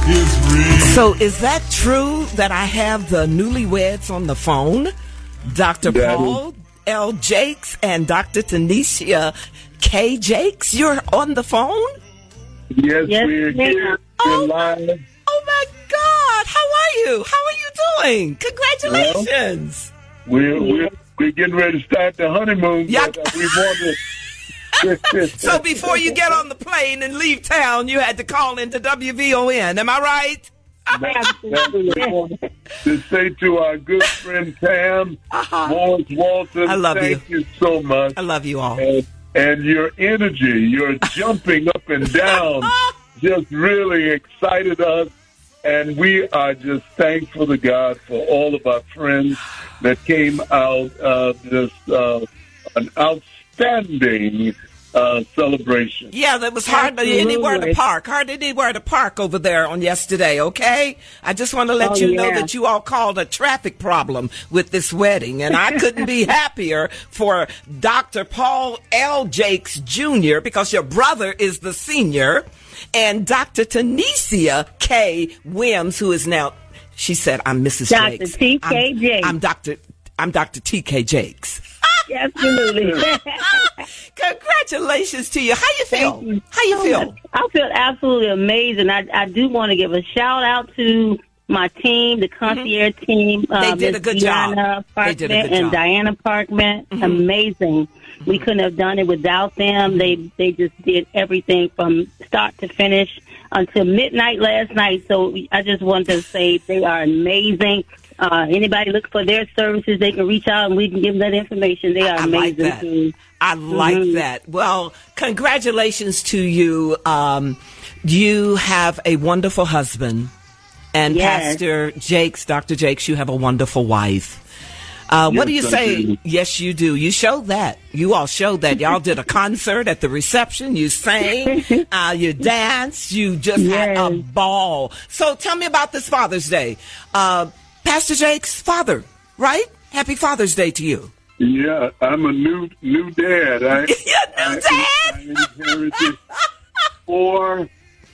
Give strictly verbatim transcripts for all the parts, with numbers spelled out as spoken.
is real. So is that true that I have the newlyweds on the phone? Doctor That Paul L. Jakes and Doctor Tanisha K. Jakes? You're on the phone? Yes, Yes, we're ma'am. here. Oh. We're live. Oh, my God. How are you? How are you doing? Congratulations. We're, we're, we're getting ready to start the honeymoon. Yeah. But, uh, we want to... So before you get on the plane and leave town, you had to call into W V O N. Am I right? Absolutely. to say to our good friend Pam, Uh-huh. Morris Walton, I love thank you. so much. I love you all. And, and your energy, your jumping up and down, just really excited us. And we are just thankful to God for all of our friends that came out. Uh, just uh, an outstanding uh, celebration. Yeah, that was hardly anywhere to park. Hardly anywhere to park over there on yesterday, okay? I just want to let Oh, you know yeah. that you all called a traffic problem with this wedding, and I couldn't be happier for Doctor Paul L. Jakes Junior because your brother is the senior, and Doctor Tanisha K. Wims, who is now, she said, I'm Missus Doctor Jakes. T K I'm, Jakes. I'm Doctor I'm Doctor T K Jakes. Absolutely. Congratulations to you. How you feel? Thank you How you so feel? much. I feel absolutely amazing. I, I do want to give a shout out to my team, the concierge team. They uh, did Miss a good job. Deanna They did a Parkman good and job. Diana Parkman. Amazing. We couldn't have done it without them. They they just did everything from start to finish until midnight last night. So I just wanted to say they are amazing. Uh, anybody look for their services, they can reach out and we can give them that information. They are I amazing. like that. Too. I like Mhm. that. Well, congratulations to you. Um, you have a wonderful husband. And Yes. Pastor Jakes, Doctor Jakes, you have a wonderful wife. Uh, what Yes, do you I say? do. Yes, you do. You showed that. You all showed that. Y'all did a concert at the reception. You sang. Uh, you danced. You just had a Yes. ball. So tell me about this Father's Day. Uh, Pastor Jakes, father, right? Happy Father's Day to you. Yeah, I'm a new new dad. I, You're a new I, dad? I inherited four,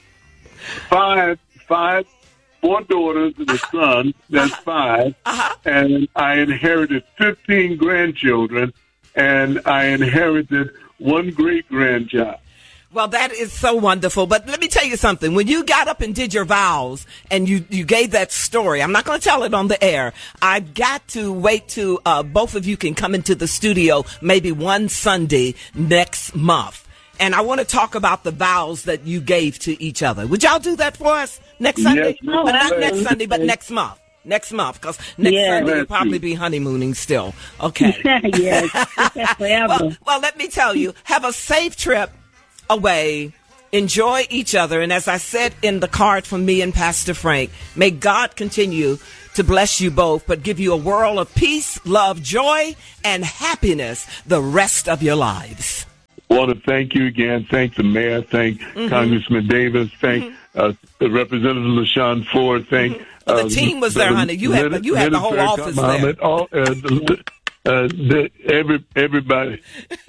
five, five, four daughters and a son. That's five. Uh-huh. And I inherited fifteen grandchildren, and I inherited one great grandchild. Well, that is so wonderful. But let me tell you something. When you got up and did your vows and you, you gave that story, I'm not going to tell it on the air. I've got to wait till uh, both of you can come into the studio maybe one Sunday next month. And I want to talk about the vows that you gave to each other. Would y'all do that for us next Sunday? Yes, but not absolutely. next Sunday, but next month. Next month, because next Yeah. Sunday you'll Let's probably see. be honeymooning still. Okay. Yes. Forever. Well, well, let me tell you, have a safe trip away. Enjoy each other. And as I said in the card from me and Pastor Frank, may God continue to bless you both, but give you a world of peace, love, joy, and happiness the rest of your lives. I want to thank you again. Thank the mayor. Thank Mm-hmm. Congressman Davis. Thank uh, the Representative LaShawn Ford. Thank Well, the uh, team was there, honey. You had- you had the whole Minister office Muhammad, there. All, uh, the, uh, the, every, everybody.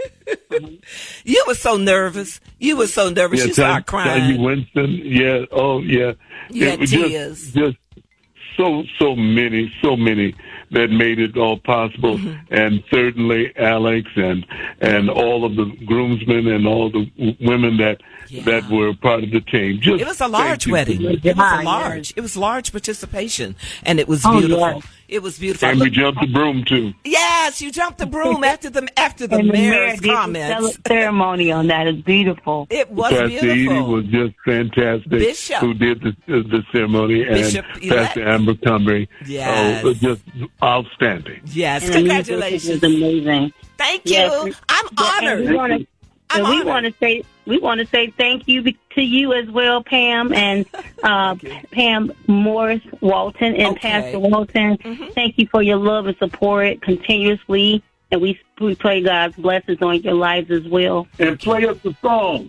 You were so nervous. You were so nervous. Yeah, you started tell- tell you, crying. Winston. Yeah. Oh, yeah. You It had was tears. Just, just so, so many, so many that made it all possible. Mm-hmm. And certainly Alex and, and all of the groomsmen and all the w- women that, Yeah. that were part of the team. Just It was a thank large you. wedding. It was Yeah, a large. It was large participation, and it was Oh, beautiful. yes. It was beautiful. And we jumped the broom, too. Yes, you jumped the broom after the after the and the mayor mayor's did the comments. cele- ceremony on that. It's beautiful. It was Pastor Edie beautiful. was just fantastic. Bishop. Who did the, the ceremony. Bishop and elect. Pastor Amber Cumbry. Yes. Oh, just outstanding. Yes, And the music congratulations. was amazing. Thank you. Yes. I'm Yeah, honored. And we want to, I'm and we honored. want to say we want to say thank you be- to you as well, Pam and uh, Pam Morris Walton and Okay. Pastor Walton. Thank you for your love and support continuously, and we we pray God's blessings on your lives as well. And play us the song.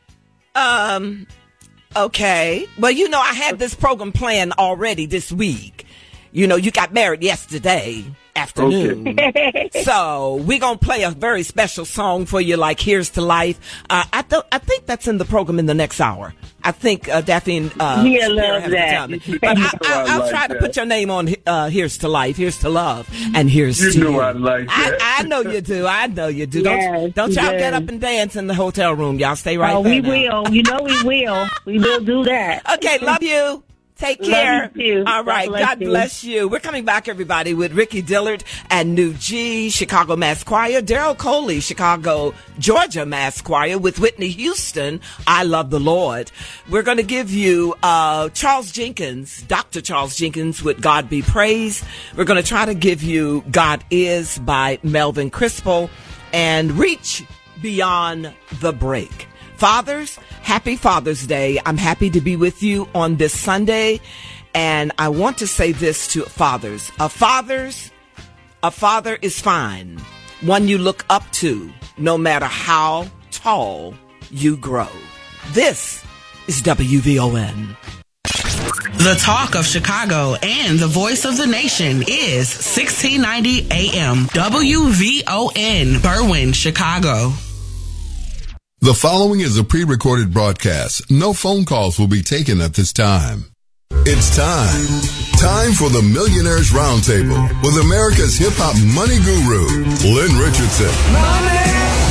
Um, okay. Well, you know, I had this program planned already this week. You know, you got married yesterday afternoon. Okay. So we're going to play a very special song for you, like Here's to Life. Uh, I, th- I think that's in the program in the next hour. I think uh, Daffy and uh, yeah, love that. But I, I, I'll like try that. to put your name on uh, Here's to Life, Here's to Love, and Here's you to know You. I like that. I, I know you do. I know you do. Yes, don't don't y'all yes. get up and dance in the hotel room. Y'all stay right oh, there. we now. will. You know we will. We will do that. Okay, love you. Take care. Love you too. All right. God bless, God bless you. you. We're coming back, everybody, with Ricky Dillard and New G, Chicago Mass Choir, Daryl Coley, Chicago, Georgia Mass Choir, with Whitney Houston, I Love the Lord. We're going to give you uh, Charles Jenkins, Doctor Charles Jenkins, with God Be Praised. We're going to try to give you God Is by Melvin Crispell and Reach Beyond the Break. Fathers, happy Father's Day. I'm happy to be with you on this Sunday. And I want to say this to fathers. A father's, a father is fine. One you look up to, no matter how tall you grow. This is W V O N. The talk of Chicago and the voice of the nation is sixteen ninety A M W V O N, Berwyn, Chicago. The following is a pre-recorded broadcast. No phone calls will be taken at this time. It's time. Time for the Millionaires Roundtable with America's hip-hop money guru, Lynn Richardson. Money.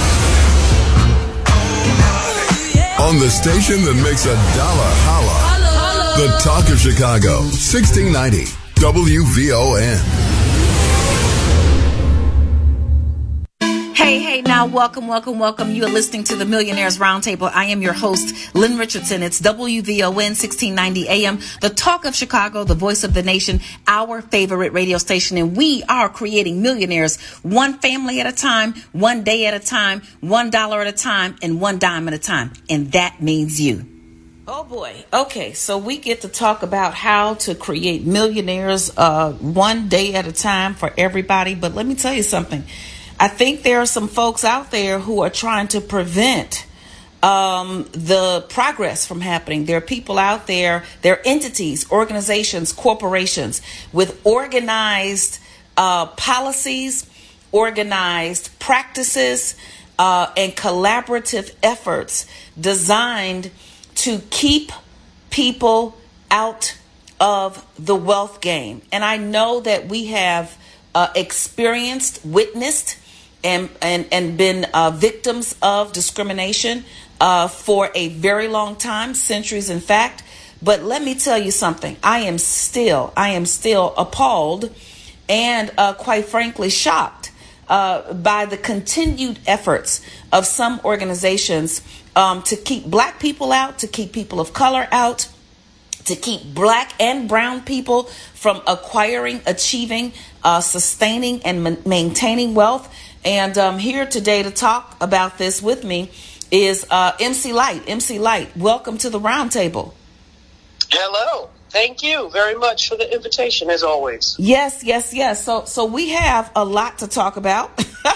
On the station that makes a dollar holla. The Talk of Chicago, sixteen ninety W V O N. Hey, hey, now welcome, welcome, welcome. You are listening to the Millionaires Roundtable. I am your host, Lynn Richardson. It's W V O N sixteen ninety A M, the talk of Chicago, the voice of the nation, our favorite radio station. And we are creating millionaires one family at a time, one day at a time, one dollar at a time, and one dime at a time. And that means you. Oh boy. Okay, so we get to talk about how to create millionaires uh, one day at a time for everybody. But let me tell you something. I think there are some folks out there who are trying to prevent um, the progress from happening. There are people out there, there are entities, organizations, corporations with organized uh, policies, organized practices, uh, and collaborative efforts designed to keep people out of the wealth game. And I know that we have uh, experienced, witnessed, And, and, and been uh, victims of discrimination uh, for a very long time, centuries in fact. But let me tell you something. I am still, I am still appalled and uh, quite frankly shocked uh, by the continued efforts of some organizations um, to keep black people out, to keep people of color out, to keep black and brown people from acquiring, achieving, uh, sustaining, and ma- maintaining wealth. And um, here today to talk about this with me is uh, M C Lyte. M C Lyte, welcome to the roundtable. Hello. Thank you very much for the invitation, as always. Yes, yes, yes. So, so we have a lot to talk about.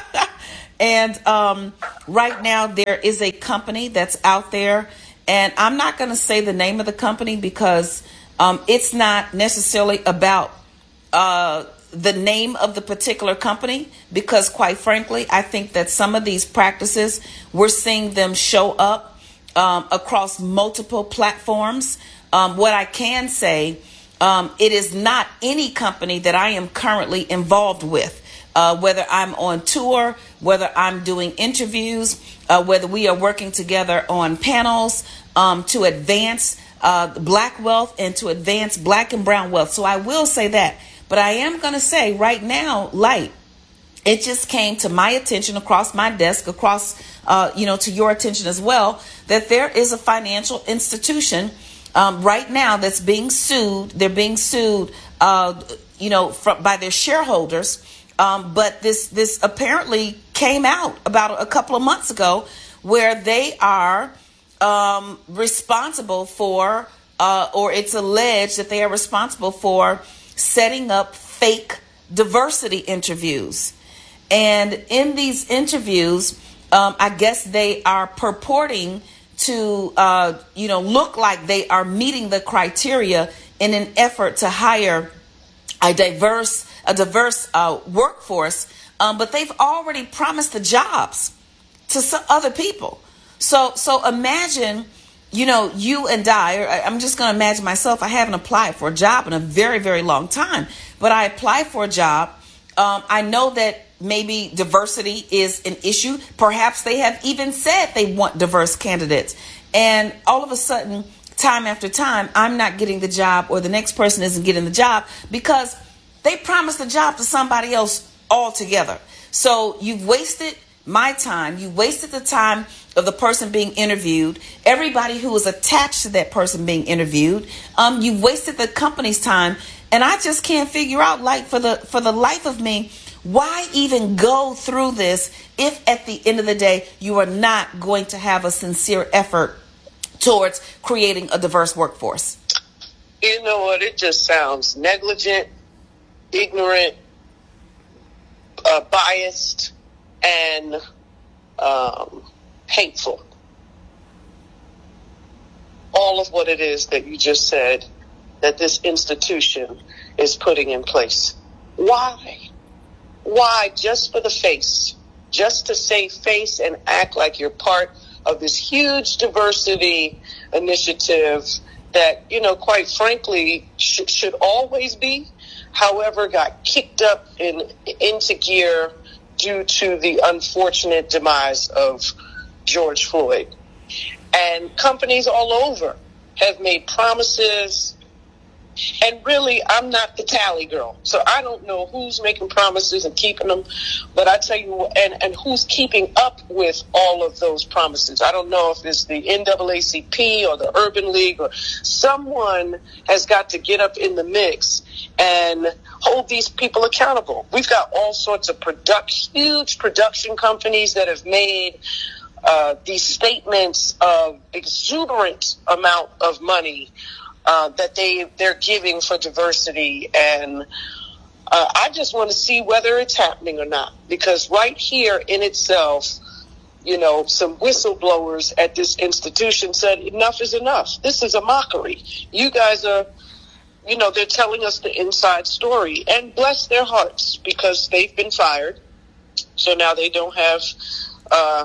And um, right now there is a company that's out there, and I'm not going to say the name of the company because um, it's not necessarily about uh the name of the particular company, because quite frankly, I think that some of these practices, we're seeing them show up um, across multiple platforms. Um, what I can say, um, it is not any company that I am currently involved with, uh, whether I'm on tour, whether I'm doing interviews, uh, whether we are working together on panels um, to advance uh, black wealth and to advance black and brown wealth. So I will say that. But I am going to say right now, Lyte, it just came to my attention across my desk, across, uh, you know, to your attention as well, that there is a financial institution um, right now that's being sued. They're being sued, uh, you know, from, by their shareholders. Um, but this this apparently came out about a couple of months ago where they are um, responsible for, uh, or it's alleged that they are responsible for setting up fake diversity interviews. And in these interviews, um, I guess they are purporting to, uh, you know, look like they are meeting the criteria in an effort to hire a diverse, a diverse uh, workforce, um, but they've already promised the jobs to some other people. So, so imagine, you know, you and I, or I'm just going to imagine myself. I haven't applied for a job in a very, very long time, but I applied for a job. Um, I know that maybe diversity is an issue. Perhaps they have even said they want diverse candidates. And all of a sudden, time after time, I'm not getting the job, or the next person isn't getting the job because they promised the job to somebody else altogether. So you've wasted my time. You wasted the time of the person being interviewed, everybody who was attached to that person being interviewed. Um, you've wasted the company's time. And I just can't figure out, like, for the for the life of me, why even go through this if at the end of the day you are not going to have a sincere effort towards creating a diverse workforce? You know what? It just sounds negligent, ignorant, uh, biased, and um, hateful. All of what it is that you just said that this institution is putting in place. Why? Why? Just for the face, just to save face and act like you're part of this huge diversity initiative that, you know, quite frankly, sh- should always be, however, got kicked up in into gear due to the unfortunate demise of George Floyd. And companies all over have made promises. And really, I'm not the tally girl, so I don't know who's making promises and keeping them. But I tell you, and, and who's keeping up with all of those promises. I don't know if it's the N double A C P or the Urban League, or someone has got to get up in the mix and hold these people accountable. We've got all sorts of product, huge production companies that have made uh, these statements of exuberant amount of money Uh, that they, they're giving for diversity. And uh, I just want to see whether it's happening or not. Because right here in itself, you know, some whistleblowers at this institution said enough is enough. This is a mockery. You guys are, you know, they're telling us the inside story. And bless their hearts, because they've been fired. So now they don't have uh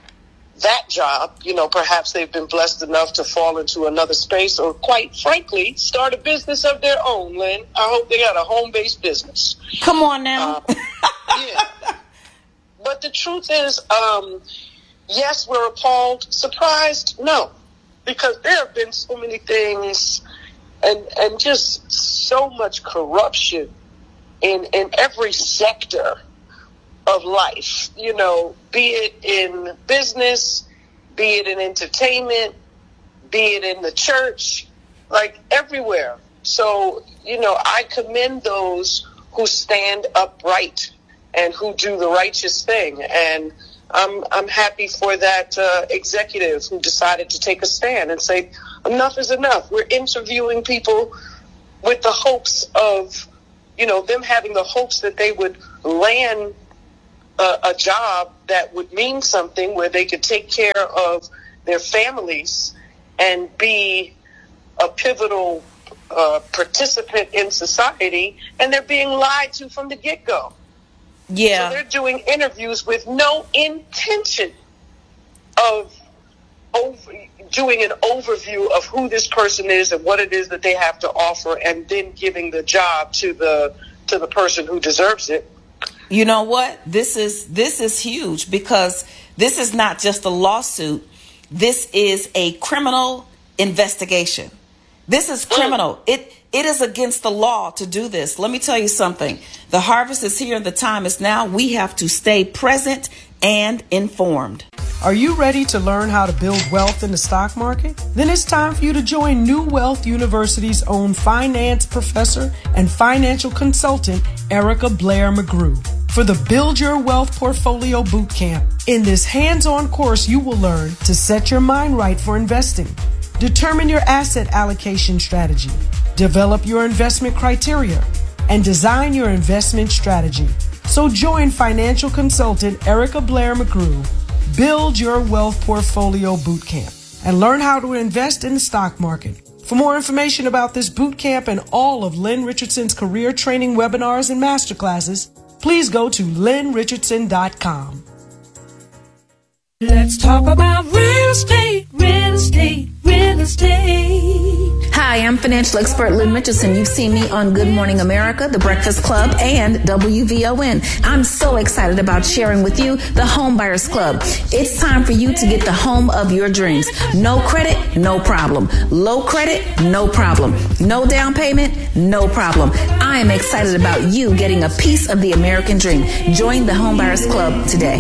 that job. You know, perhaps they've been blessed enough to fall into another space, or quite frankly, start a business of their own, Lynn. I hope they got a home-based business. Come on now. Uh, yeah. But the truth is, um, yes, we're appalled. Surprised? No. Because there have been so many things and, and just so much corruption in, in every sector of life, you know, be it in business, be it in entertainment, be it in the church, like everywhere. So, you know, I commend those who stand upright and who do the righteous thing. And I'm I'm happy for that uh, executive who decided to take a stand and say, enough is enough. We're interviewing people with the hopes of, you know, them having the hopes that they would land A, a job that would mean something, where they could take care of their families and be a pivotal uh, participant in society, and they're being lied to from the get-go. Yeah. So they're doing interviews with no intention of over, doing an overview of who this person is and what it is that they have to offer, and then giving the job to the to the person who deserves it. You know what? This is this is huge, because this is not just a lawsuit. This is a criminal investigation. This is criminal. It it is against the law to do this. Let me tell you something. The harvest is here and the time is now. We have to stay present and informed. Are you ready to learn how to build wealth in the stock market? Then it's time for you to join New Wealth University's own finance professor and financial consultant, Erica Blair McGrew, for the Build Your Wealth Portfolio Bootcamp. In this hands-on course, you will learn to set your mind right for investing, determine your asset allocation strategy, develop your investment criteria, and design your investment strategy. So join financial consultant Erica Blair McGrew, Build Your Wealth Portfolio Bootcamp, and learn how to invest in the stock market For more information about this boot camp and all of Lynn Richardson's career training webinars and masterclasses, please go to lynn richardson dot com. Let's talk about real estate, real estate, real estate. Hi, I'm financial expert Lynn Richardson. You've seen me on Good Morning America, The Breakfast Club, and W V O N. I'm so excited about sharing with you the Home Buyers Club. It's time for you to get the home of your dreams. No credit, no problem. Low credit, no problem. No down payment, no problem. I am excited about you getting a piece of the American dream. Join the Home Buyers Club today.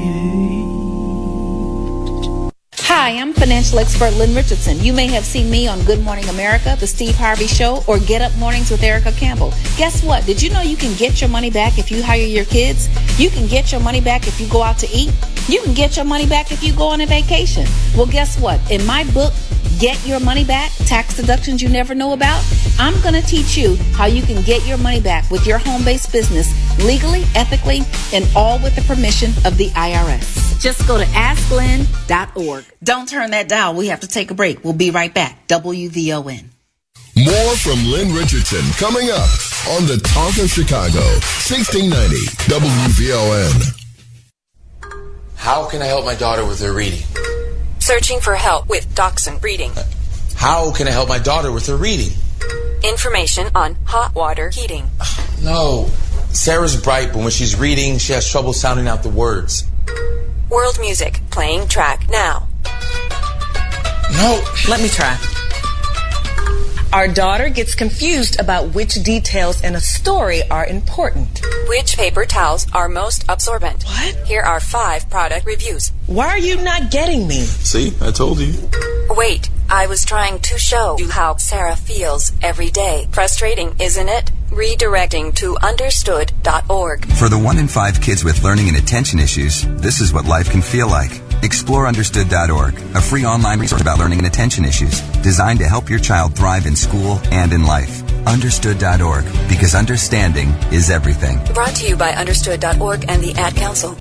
Hi, I'm financial expert Lynn Richardson. You may have seen me on Good Morning America, The Steve Harvey Show, or Get Up Mornings with Erica Campbell. Guess what? Did you know you can get your money back if you hire your kids? You can get your money back if you go out to eat? You can get your money back if you go on a vacation. Well, guess what? In my book, Get Your Money Back, Tax Deductions You Never Know About, I'm going to teach you how you can get your money back with your home-based business legally, ethically, and all with the permission of the I R S. Just go to ask lynn dot org. Don't turn that dial. We have to take a break. We'll be right back. W V O N. More from Lynn Richardson coming up on the Talk of Chicago, sixteen ninety W V O N. How can I help my daughter with her reading? Searching for help with Dachshund breeding. How can I help my daughter with her reading? Information on hot water heating. No. Sarah's bright, but when she's reading, she has trouble sounding out the words. World music, playing track now. No. Let me try. Our daughter gets confused about which details in a story are important. Which paper towels are most absorbent? What? Here are five product reviews. Why are you not getting me? See, I told you. Wait, I was trying to show you how Sarah feels every day. Frustrating, isn't it? Redirecting to understood dot org. For the one in five kids with learning and attention issues, this is what life can feel like. Explore understood dot org, a free online resource about learning and attention issues, designed to help your child thrive in school and in life. understood dot org, because understanding is everything. Brought to you by understood dot org and the Ad Council.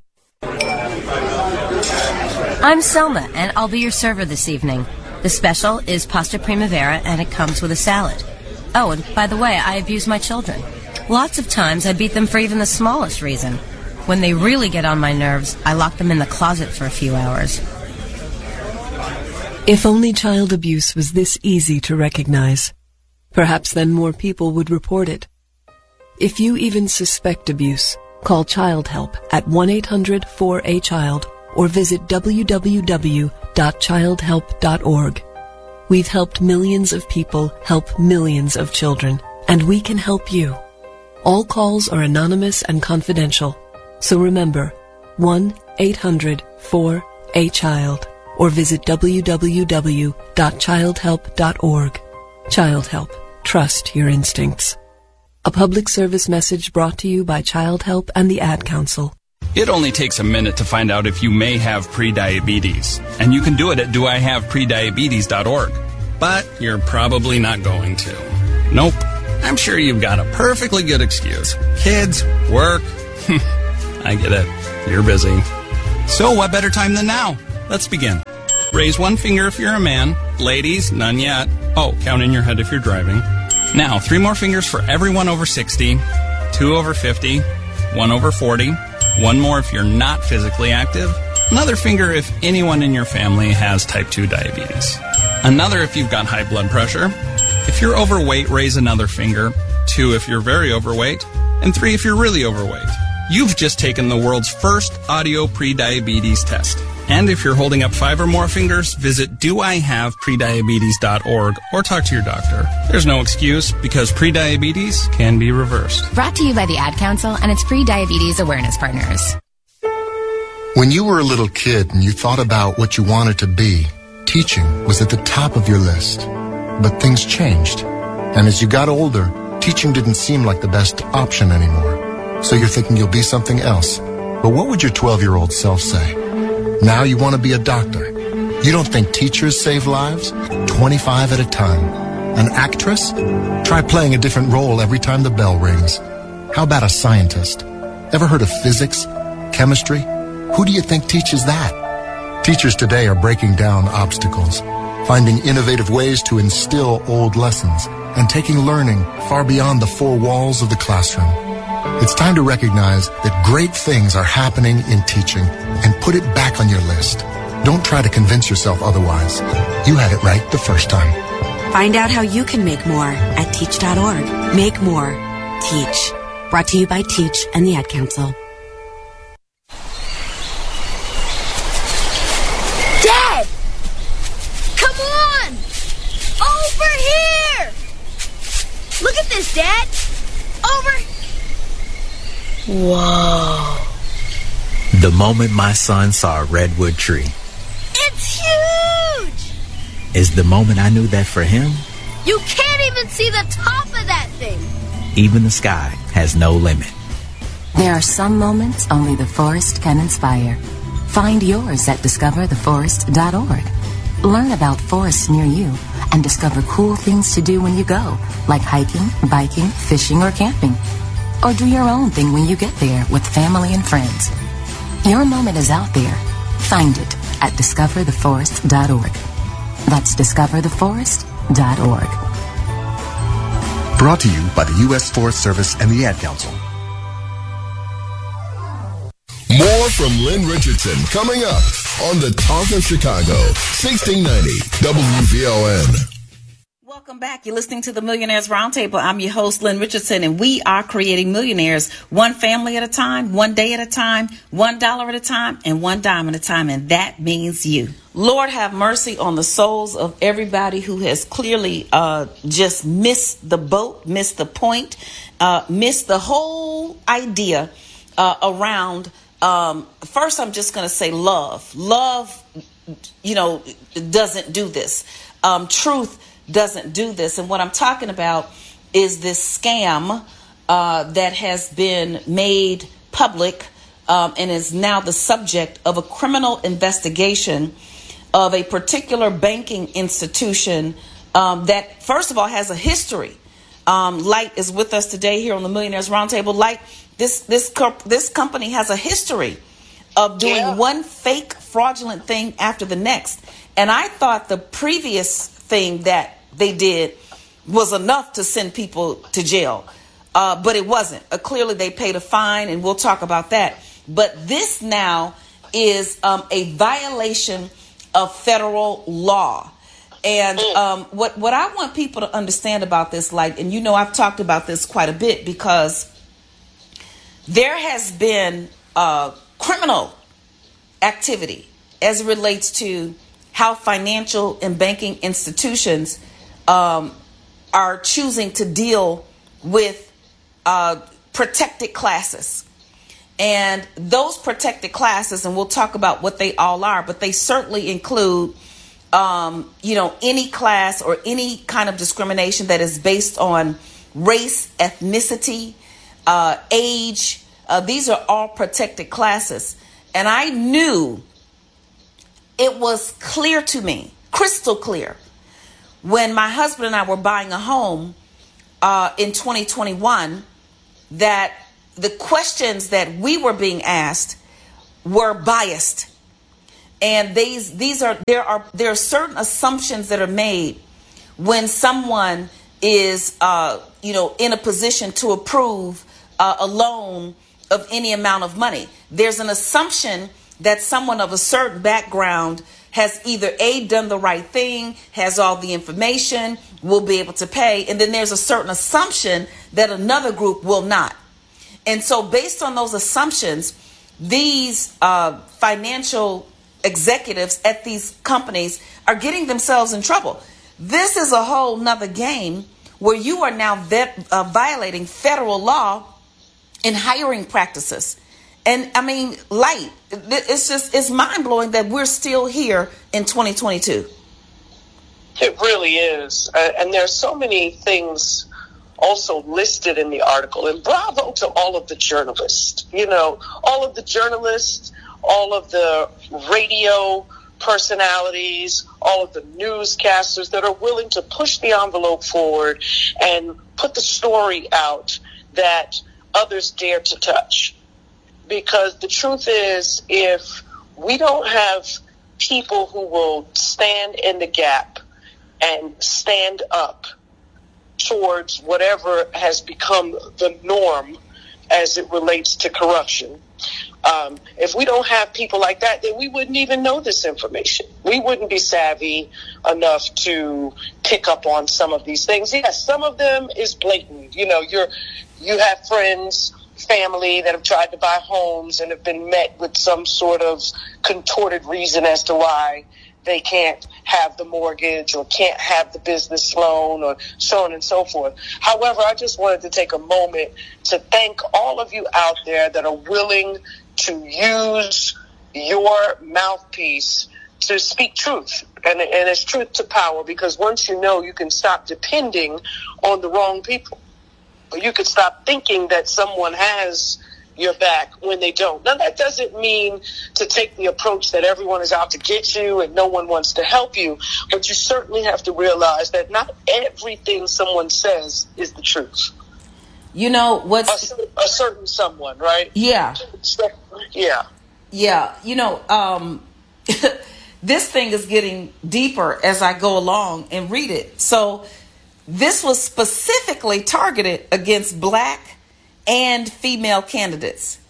I'm Selma, and I'll be your server this evening. The special is pasta primavera, and it comes with a salad. Oh, and by the way, I abuse my children. Lots of times I beat them for even the smallest reason. When they really get on my nerves, I lock them in the closet for a few hours. If only child abuse was this easy to recognize, perhaps then more people would report it. If you even suspect abuse, call Child Help at one eight hundred four A child or visit w w w dot child help dot org. We've helped millions of people help millions of children, and we can help you. All calls are anonymous and confidential, so remember, one eight hundred four A child or visit w w w dot child help dot org. Child Help. Trust your instincts. A public service message brought to you by Child Help and the Ad Council. It only takes a minute to find out if you may have prediabetes, and you can do it at do I have prediabetes dot org. But you're probably not going to. Nope. I'm sure you've got a perfectly good excuse. Kids, work. I get it. You're busy. So what better time than now? Let's begin. Raise one finger if you're a man. Ladies, none yet. Oh, count in your head if you're driving. Now, three more fingers for everyone over sixty, two over fifty, one over forty, one more if you're not physically active, another finger if anyone in your family has type two diabetes, another if you've got high blood pressure. If you're overweight, raise another finger, two if you're very overweight, and three if you're really overweight. You've just taken the world's first audio prediabetes test. And if you're holding up five or more fingers, visit do I have prediabetes dot org or talk to your doctor. There's no excuse because prediabetes can be reversed. Brought to you by the Ad Council and its pre-diabetes awareness partners. When you were a little kid and you thought about what you wanted to be, teaching was at the top of your list. But things changed. And as you got older, teaching didn't seem like the best option anymore. So you're thinking you'll be something else. But what would your twelve-year-old self say? Now you want to be a doctor. You don't think teachers save lives? twenty-five at a time. An actress? Try playing a different role every time the bell rings. How about a scientist? Ever heard of physics? Chemistry? Who do you think teaches that? Teachers today are breaking down obstacles. finding innovative ways to instill old lessons, and taking learning far beyond the four walls of the classroom. It's time to recognize that great things are happening in teaching and put it back on your list. Don't try to convince yourself otherwise. You had it right the first time. Find out how you can make more at teach dot org. Make more. Teach. Brought to you by Teach and the Ad Council. Dad! Come on! Over here! Look at this, Dad! Over... Whoa. The moment my son saw a redwood tree It's huge! is the moment I knew that for him, You can't even see the top of that thing! even the sky has no limit. There are some moments only the forest can inspire. Find yours at discover the forest dot org. Learn about forests near you and discover cool things to do when you go, like hiking, biking, fishing, or camping. Or do your own thing when you get there with family and friends. Your moment is out there. Find it at discover the forest dot org. That's discover the forest dot org. Brought to you by the U S Forest Service and the Ad Council. More from Lynn Richardson coming up on the Talk of Chicago, sixteen ninety W V O N. Welcome back. You're listening to the Millionaires Roundtable. I'm your host, Lynn Richardson, and we are creating millionaires one family at a time, one day at a time, one dollar at a time, and one dime at a time, and that means you. Lord, have mercy on the souls of everybody who has clearly uh, just missed the boat, missed the point, uh, missed the whole idea uh, around, um, first I'm just going to say love. Love, you know, doesn't do this. Um, truth doesn't do this. And what I'm talking about is this scam uh, that has been made public um, and is now the subject of a criminal investigation of a particular banking institution um, that, first of all, has a history. Um, Light is with us today here on the Millionaires Roundtable. Light, this this co- this company has a history of doing yeah. one fake fraudulent thing after the next. And I thought the previous thing that they did was enough to send people to jail. Uh, but it wasn't. Uh, clearly, they paid a fine, and we'll talk about that. But this now is um, a violation of federal law. And um, what, what I want people to understand about this, like, and you know I've talked about this quite a bit, because there has been uh, criminal activity as it relates to how financial and banking institutions um, are choosing to deal with uh, protected classes. And those protected classes, and we'll talk about what they all are, but they certainly include, um, you know, any class or any kind of discrimination that is based on race, ethnicity, uh, age. Uh, these are all protected classes. And I knew, it was clear to me, crystal clear, when my husband and I were buying a home uh, in twenty twenty-one, that the questions that we were being asked were biased. And these these are there are there are certain assumptions that are made when someone is uh, you know in a position to approve uh, a loan of any amount of money. There's an assumption that someone of a certain background has either A, done the right thing, has all the information, will be able to pay, and then there's a certain assumption that another group will not. And so based on those assumptions, these uh, financial executives at these companies are getting themselves in trouble. This is a whole nother game where you are now vet, uh, violating federal law in hiring practices. And I mean, Light, it's just, it's mind blowing that we're still here in twenty twenty-two. It really is. Uh, and there's so many things also listed in the article. And bravo to all of the journalists, you know, all of the journalists, all of the radio personalities, all of the newscasters that are willing to push the envelope forward and put the story out that others dare to touch. Because the truth is, if we don't have people who will stand in the gap and stand up towards whatever has become the norm as it relates to corruption. Um, if we don't have people like that, then we wouldn't even know this information. We wouldn't be savvy enough to pick up on some of these things. Yes, some of them is blatant. You know, you're, you have friends, family that have tried to buy homes and have been met with some sort of contorted reason as to why they can't have the mortgage or can't have the business loan or so on and so forth. However, I just wanted to take a moment to thank all of you out there that are willing to use your mouthpiece to speak truth. And, and it's truth to power, because once you know, you can stop depending on the wrong people. Or you could stop thinking that someone has your back when they don't. Now, that doesn't mean to take the approach that everyone is out to get you and no one wants to help you, but you certainly have to realize that not everything someone says is the truth. You know what's a, a certain someone, right? Yeah, yeah, yeah. You know, um, this thing is getting deeper as I go along and read it. So, this was specifically targeted against black and female candidates.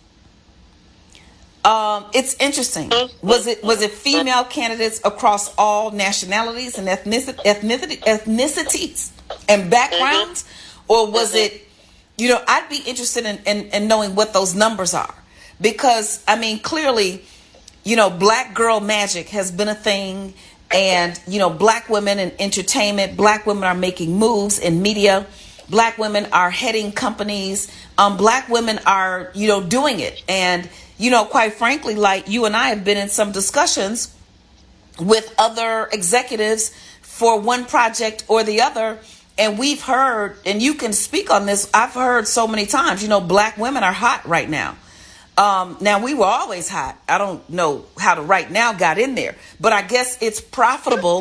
Um, it's interesting. Was it was it female candidates across all nationalities and ethnicity, ethnicity, ethnicities and backgrounds, or was it? You know, I'd be interested in, in, in knowing what those numbers are, because I mean, clearly, you know, black girl magic has been a thing, and you know, black women in entertainment, black women are making moves in media. Black women are heading companies. Um, black women are, you know, doing it. And, you know, quite frankly, like you and I have been in some discussions with other executives for one project or the other. And we've heard, and you can speak on this, I've heard so many times, you know, black women are hot right now. Um, now, we were always hot. I don't know how the right now got in there, but I guess it's profitable.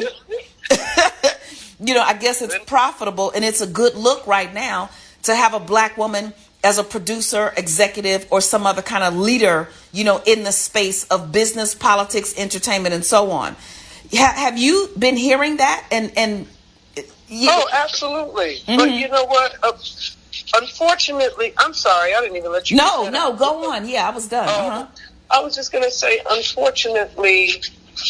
You know, I guess it's profitable and it's a good look right now to have a black woman as a producer, executive, or some other kind of leader, you know, in the space of business, politics, entertainment, and so on. Ha- have you been hearing that? And, and you- Oh, absolutely. Mm-hmm. But you know what? Uh, unfortunately, I'm sorry, I didn't even let you. No, no, out. Go on. Yeah, I was done. Um, uh-huh. I was just going to say, unfortunately,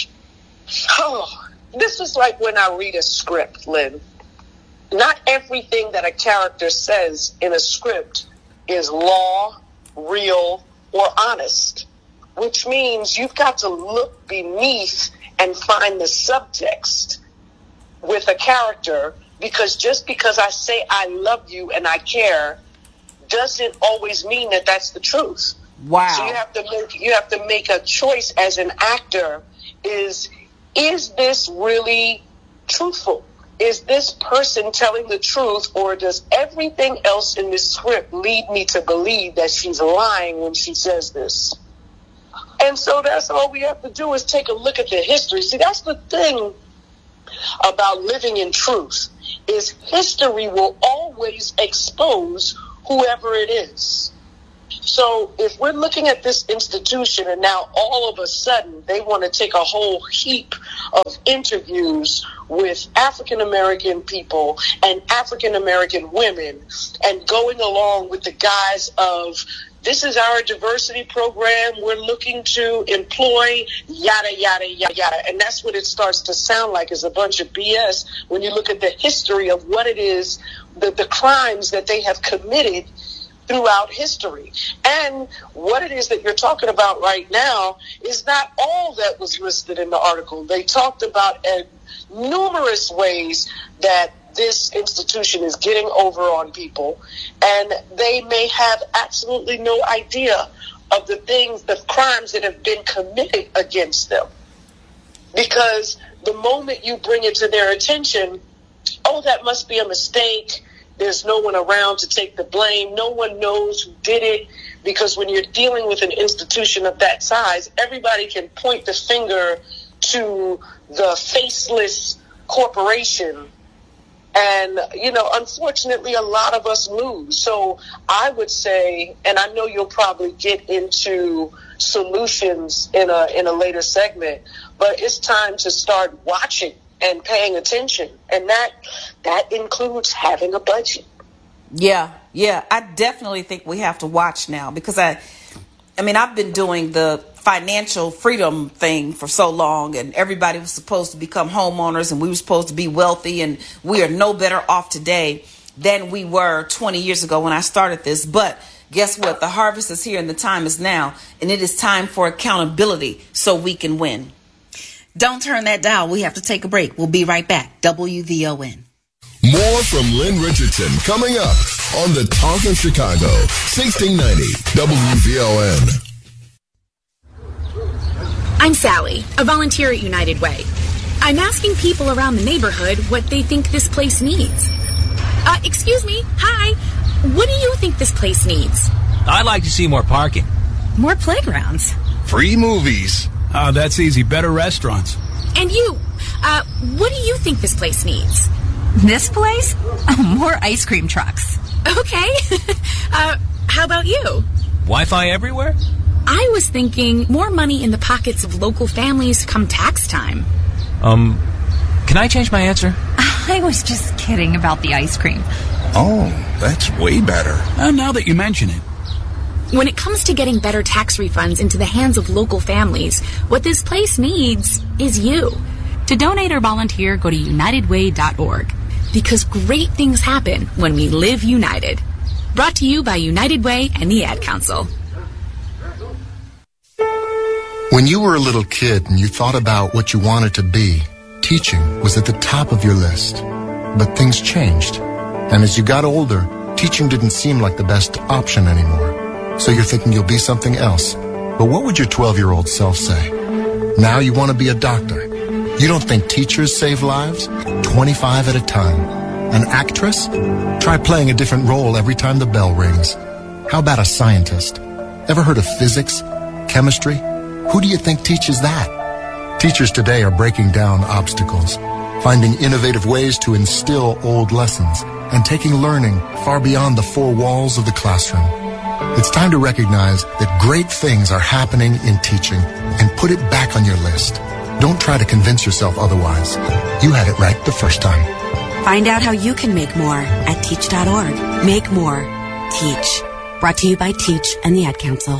oh, this is like when I read a script, Lynn. Not everything that a character says in a script is law, real, or honest, which means you've got to look beneath and find the subtext with a character, because just because I say I love you and I care doesn't always mean that that's the truth. Wow. So you have to make, you have to make a choice as an actor. Is Is this really truthful? Is this person telling the truth, or does everything else in this script lead me to believe that she's lying when she says this? And so that's all we have to do is take a look at the history. See, that's the thing about living in truth, is history will always expose whoever it is. So if we're looking at this institution and now all of a sudden they want to take a whole heap of interviews with African-American people and African-American women and going along with the guise of, this is our diversity program, we're looking to employ, yada, yada, yada, yada. And that's what it starts to sound like, is a bunch of B S when you look at the history of what it is, the, the crimes that they have committed throughout history. And what it is that you're talking about right now is not all that was listed in the article. They talked about uh, numerous ways that this institution is getting over on people, and they may have absolutely no idea of the things, the crimes that have been committed against them. Because the moment you bring it to their attention, oh, that must be a mistake, there's no one around to take the blame, no one knows who did it, because when you're dealing with an institution of that size, everybody can point the finger to the faceless corporation And, you know, unfortunately, a lot of us lose. So I would say, and I know you'll probably get into solutions in a in a later segment, but it's time to start watching and paying attention. And that that includes having a budget. Yeah, yeah. I definitely think we have to watch now because I, I mean, I've been doing the financial freedom thing for so long, and everybody was supposed to become homeowners and we were supposed to be wealthy, and we are no better off today than we were twenty years ago when I started this. But guess what? The harvest is here and the time is now, and it is time for accountability so we can win. Don't turn that dial. We have to take a break. We'll be right back. W V O N. More from Lynn Richardson coming up on the Talk of Chicago, sixteen ninety W V O N. I'm Sally, a volunteer at United Way. I'm asking people around the neighborhood what they think this place needs. Uh, excuse me, hi. What do you think this place needs? I'd like to see more parking. More playgrounds. Free movies. Oh, that's easy. Better restaurants. And you, uh, what do you think this place needs? This place? Oh, more ice cream trucks. Okay. uh, how about you? Wi-Fi everywhere? I was thinking more money in the pockets of local families come tax time. Um, can I change my answer? I was just kidding about the ice cream. Oh, that's way better. Uh, now that you mention it. When it comes to getting better tax refunds into the hands of local families, what this place needs is you. To donate or volunteer, go to united way dot org. Because great things happen when we live united. Brought to you by United Way and the Ad Council. When you were a little kid and you thought about what you wanted to be, teaching was at the top of your list. But things changed. And as you got older, teaching didn't seem like the best option anymore. So you're thinking you'll be something else. But what would your twelve-year-old self say? Now you want to be a doctor. You don't think teachers save lives? twenty-five at a time. An actress? Try playing a different role every time the bell rings. How about a scientist? Ever heard of physics? Chemistry? Who do you think teaches that? Teachers today are breaking down obstacles, finding innovative ways to instill old lessons, and taking learning far beyond the four walls of the classroom. It's time to recognize that great things are happening in teaching and put it back on your list. Don't try to convince yourself otherwise. You had it right the first time. Find out how you can make more at teach dot org. Make more. Teach. Brought to you by Teach and the Ad Council.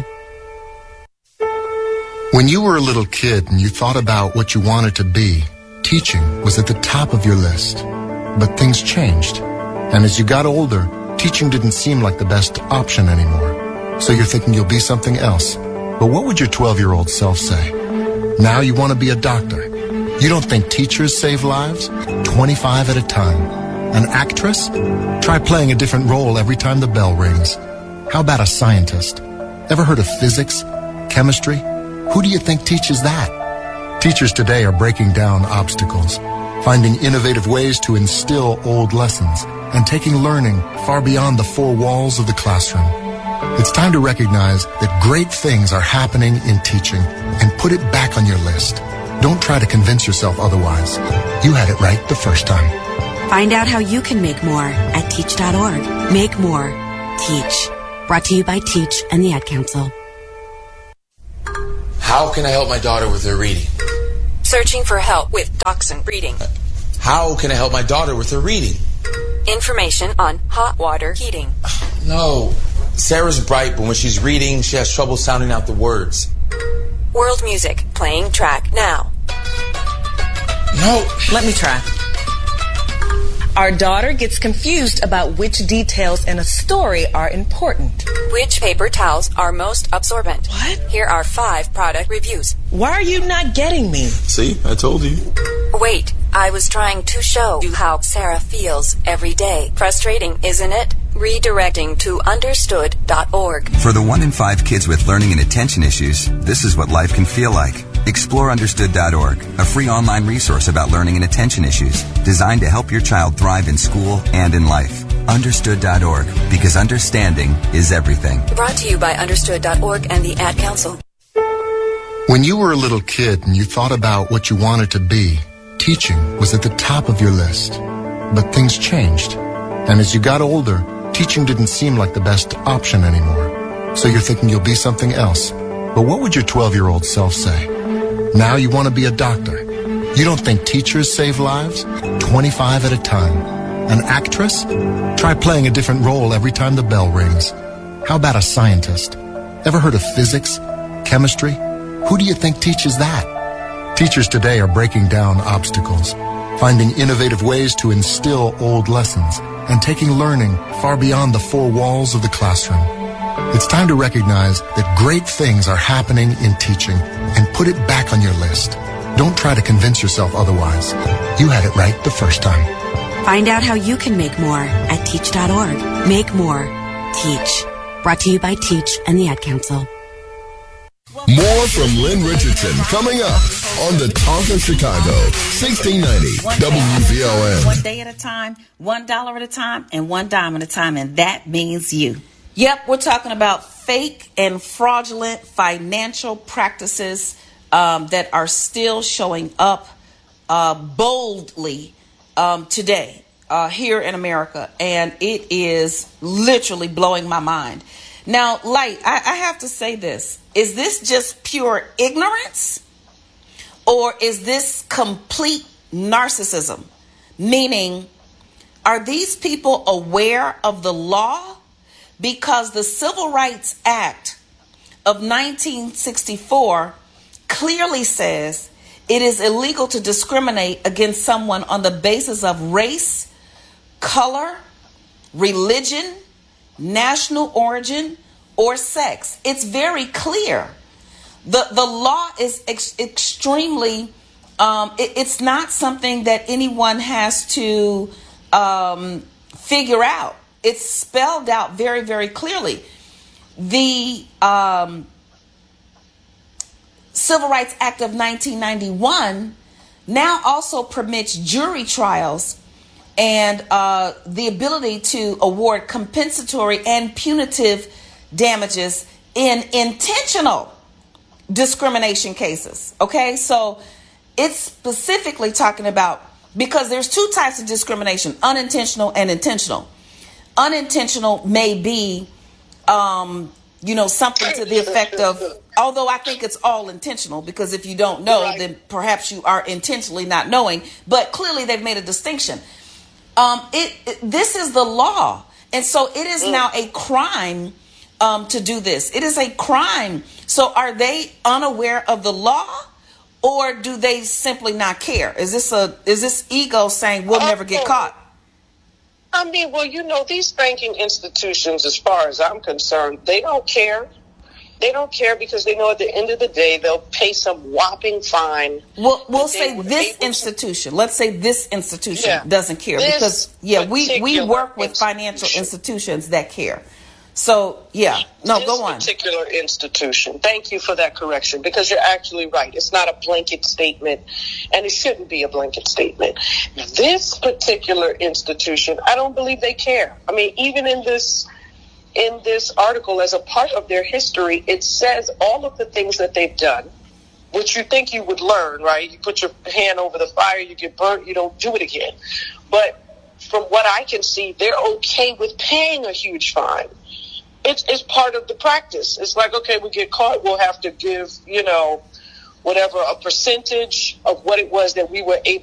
When you were a little kid and you thought about what you wanted to be, teaching was at the top of your list. But things changed. And as you got older, teaching didn't seem like the best option anymore. So you're thinking you'll be something else. But what would your twelve-year-old self say? Now you want to be a doctor. You don't think teachers save lives? twenty-five at a time. An actress? Try playing a different role every time the bell rings. How about a scientist? Ever heard of physics? Chemistry? Who do you think teaches that? Teachers today are breaking down obstacles, finding innovative ways to instill old lessons, and taking learning far beyond the four walls of the classroom. It's time to recognize that great things are happening in teaching and put it back on your list. Don't try to convince yourself otherwise. You had it right the first time. Find out how you can make more at teach dot org. Make more. Teach. Brought to you by Teach and the Ad Council. How can I help my daughter with her reading? Searching for help with Dachshund Reading. How can I help my daughter with her reading? Information on hot water heating. No. Sarah's bright, but when she's reading, she has trouble sounding out the words. World music playing track now. No. Let me try. Our daughter gets confused about which details in a story are important. Which paper towels are most absorbent? What? Here are five product reviews. Why are you not getting me? See, I told you. Wait, I was trying to show you how Sarah feels every day. Frustrating, isn't it? Redirecting to understood dot org. For the one in five kids with learning and attention issues, this is what life can feel like. Explore understood dot org, a free online resource about learning and attention issues, designed to help your child thrive in school and in life. understood dot org, because understanding is everything. Brought to you by understood dot org and the Ad Council. When you were a little kid and you thought about what you wanted to be, teaching was at the top of your list. but things changed. And as you got older, teaching didn't seem like the best option anymore. So you're thinking you'll be something else. But what would your twelve-year-old self say? Now you want to be a doctor. You don't think teachers save lives? twenty-five at a time. An actress? Try playing a different role every time the bell rings. How about a scientist? Ever heard of physics? Chemistry? Who do you think teaches that? Teachers today are breaking down obstacles, finding innovative ways to instill old lessons, and taking learning far beyond the four walls of the classroom. It's time to recognize that great things are happening in teaching and put it back on your list. Don't try to convince yourself otherwise. You had it right the first time. Find out how you can make more at teach dot org. Make more. Teach. Brought to you by Teach and the Ad Council. More from Lynn Richardson coming up on the Talk of Chicago, sixteen ninety W V O N. One day at a time, one dollar at a time, and one dime at a time, and that means you. Yep, we're talking about fake and fraudulent financial practices um, that are still showing up uh, boldly um, today uh, here in America, and it is literally blowing my mind. Now, Light, I, I have to say this. Is this just pure ignorance, or is this complete narcissism? Meaning, are these people aware of the law? Because the Civil Rights Act of nineteen sixty-four clearly says it is illegal to discriminate against someone on the basis of race, color, religion, national origin, or sex. It's very clear. The the law is ex- extremely, um, it, it's not something that anyone has to um, figure out. It's spelled out very, very clearly. The um, Civil Rights Act of nineteen ninety-one now also permits jury trials and uh, the ability to award compensatory and punitive damages in intentional discrimination cases. Okay, so it's specifically talking about, because there's two types of discrimination: unintentional and intentional. Unintentional may be, um, you know, something to the effect of, although I think it's all intentional, because if you don't know, right, then perhaps you are intentionally not knowing. But clearly they've made a distinction. Um, it, it this is the law. And so it is now a crime um, to do this. It is a crime. So are they unaware of the law, or do they simply not care? Is this a is this ego saying we'll never get caught? I mean, well, you know, these banking institutions, as far as I'm concerned, they don't care. They don't care because they know at the end of the day they'll pay some whopping fine. We'll, we'll say this institution. Let's say this institution yeah. doesn't care this because, yeah, we, we work with financial institutions that care. So, yeah, no, this go on. Particular institution. Thank you for that correction, because you're actually right. It's not a blanket statement, and it shouldn't be a blanket statement. This particular institution, I don't believe they care. I mean, even in this in this article, as a part of their history, it says all of the things that they've done, which you think you would learn, right? You put your hand over the fire, you get burnt, you don't do it again. But from what I can see, they're okay with paying a huge fine. It's, it's part of the practice. It's like, okay, we get caught, we'll have to give, you know, whatever, a percentage of what it was that we were able